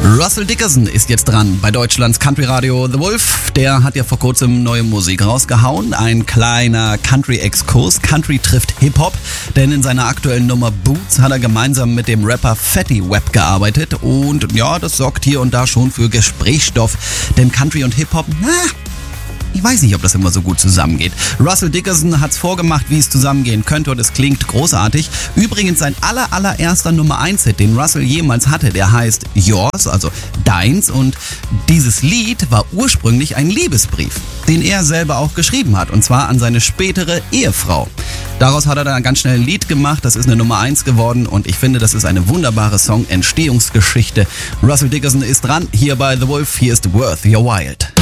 Russell Dickerson ist jetzt dran bei Deutschlands Country Radio The Wolf. Der hat ja vor kurzem neue Musik rausgehauen. Ein kleiner Country-Exkurs. Country trifft Hip-Hop. Denn in seiner aktuellen Nummer Boots hat er gemeinsam mit dem Rapper Fatty Web gearbeitet. Und ja, das sorgt hier und da schon für Gesprächsstoff. Denn Country und Hip-Hop, ich weiß nicht, ob das immer so gut zusammengeht. Russell Dickerson hat's vorgemacht, wie es zusammengehen könnte, und es klingt großartig. Übrigens sein allererster Nummer 1 Hit, den Russell jemals hatte, der heißt Yours, also Deins, und dieses Lied war ursprünglich ein Liebesbrief, den er selber auch geschrieben hat, und zwar an seine spätere Ehefrau. Daraus hat er dann ganz schnell ein Lied gemacht, das ist eine Nummer 1 geworden, und ich finde, das ist eine wunderbare Song-Entstehungsgeschichte. Russell Dickerson ist dran, hier bei The Wolf, hier ist Worth Your Wild.